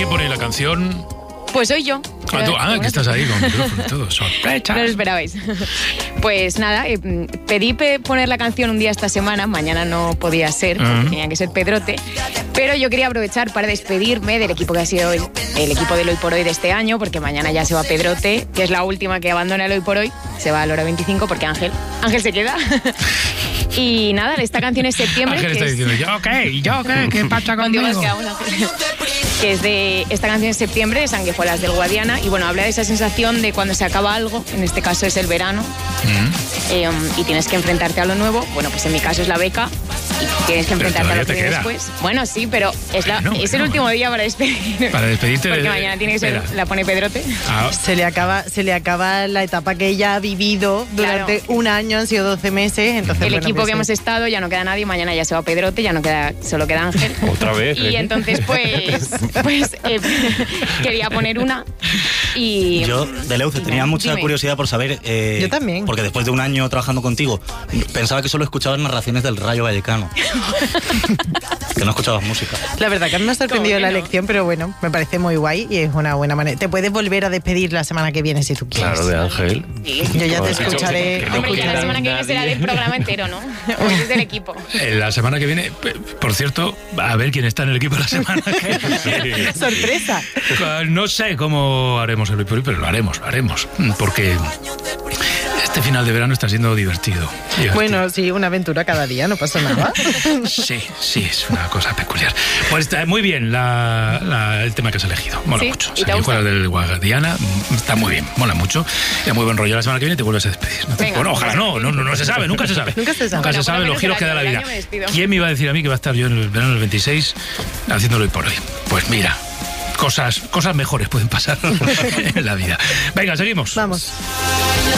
¿quién pone la canción? Pues soy yo. Que estás ahí con el micrófono y todo. ¡Sorpresa! No lo esperabais. Pues nada, pedí poner la canción un día esta semana. Mañana no podía ser, porque tenía que ser Pedrote. Pero yo quería aprovechar para despedirme del equipo que ha sido el equipo del Hoy por Hoy de este año, porque mañana ya se va Pedrote, que es la última que abandona el Hoy por Hoy. Se va a la hora 25 porque Ángel se queda. Y nada, esta canción es Septiembre. Ángel está diciendo, ¿yo qué? ¿Qué pasa conmigo? Que es de esta canción es Septiembre, de Sanguijuelas del Guadiana. Y bueno, habla de esa sensación de cuando se acaba algo, en este caso es el verano, y tienes que enfrentarte a lo nuevo. Bueno, pues en mi caso es la beca, y tienes que enfrentarte a lo que viene después. Bueno, sí, pero es el último día para despedir. Para despedirte. Porque mañana tiene que ser, la pone Pedrote. Se le acaba la etapa que ella ha vivido durante un año, han sido 12 meses. Entonces, el equipo que hemos estado, ya no queda nadie, mañana ya se va Pedrote, solo queda Ángel. Otra vez. Y entonces pues quería poner una. Y yo, Deleuze, tenía mucha curiosidad por saber. Yo también. Porque después de un año trabajando contigo, pensaba que solo escuchabas narraciones del Rayo Vallecano. Que no escuchabas música. La verdad que a mí me ha sorprendido la elección, pero bueno, me parece muy guay y es una buena manera. Te puedes volver a despedir la semana que viene si tú quieres. Claro, de Ángel. Sí. Yo ya te escucharé. Hombre, ya la semana que viene será del programa entero, ¿no? O es del equipo. La semana que viene, por cierto, a ver quién está en el equipo la semana que viene. ¡Sorpresa! No sé cómo haremos el Hoy por Hoy, pero lo haremos. Porque este final de verano está siendo divertido. Bueno, sí, una aventura cada día, no pasa nada. Sí, es una cosa peculiar. Pues está muy bien el tema que has elegido. Mola mucho. Sanguijuelas del Guadiana, está muy bien, mola mucho. Y muy buen rollo. La semana que viene te vuelves a despedir. Bueno, ojalá no se sabe, nunca se sabe. Nunca se sabe los giros que da la vida. ¿Quién me iba a decir a mí que va a estar yo en el verano del 26 haciéndolo Hoy por Hoy? Pues mira, cosas mejores pueden pasar en la vida. Venga, seguimos. Vamos.